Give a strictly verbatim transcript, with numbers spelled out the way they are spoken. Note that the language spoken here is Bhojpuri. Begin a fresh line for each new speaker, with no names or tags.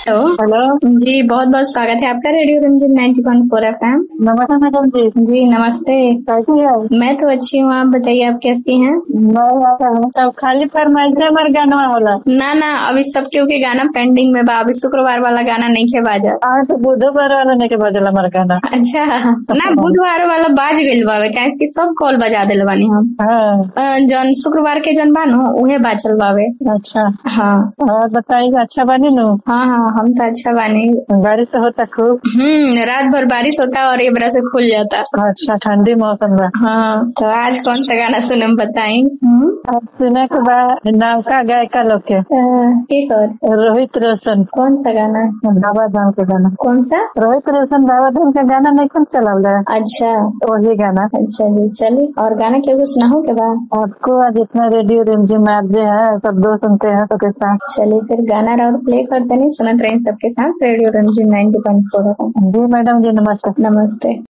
हेलो
हेलो
जी, बहुत बहुत स्वागत है आपका रेडियो रंजन नाइन्टी पॉइंट फोर एफ एम।
नमस्ते मैडम जी।
जी नमस्ते।
कैसी है?
मैं तो अच्छी हूँ, आप बताइए आप कैसी हैं?
मैं आता हूँ तब खाली फरमाइश हमारे गाना होला
ना ना, अभी सब केहू के गाना पेंडिंग में बा, अभी शुक्रवार वाला गाना नहीं खे बाजा।
आज तो बुधवार वाला नहीं के बदल हमारे गाना।
अच्छा ना, बुधवार वाला बाज गइल बावे, काहे कि सब कॉल बजा दिल बानी हम।
हाँ
अ, जौन शुक्रवार के जौन बानो उहे बाचल बावे।
अच्छा।
हाँ
और बताइए अच्छा बनी नु?
हाँ हाँ, हम तो अच्छा बानी।
बारिश तो होता खूब।
हम्म रात भर बारिश होता और एक बरा से खुल जाता।
अच्छा ठंडी मौसम बा।
हाँ, तो आज कौन सा गाना सुनम बताई?
अब सुने के बाद नौका गायिका लोग के
एक और
रोहित रोशन।
कौन सा गाना?
बाबा धाम के गाना।
कौन सा?
रोहित रोशन बाबा धाम का गाना नहीं कौन चला
अच्छा
वही गाना।
अच्छा जी, चलिए और गाना क्या कुछ सुनाओ के बाद?
आपको जितना रेडियो रिमझिम आरजे है सब दो सुनते हैं सबके साथ।
चलिए फिर गाना राउंड प्ले करते नहीं, सुनत रहे सबके साथ रेडियो रंजन नाइन्टी पॉइंट फोर।
जी मैडम जी नमस्ते।
नमस्ते।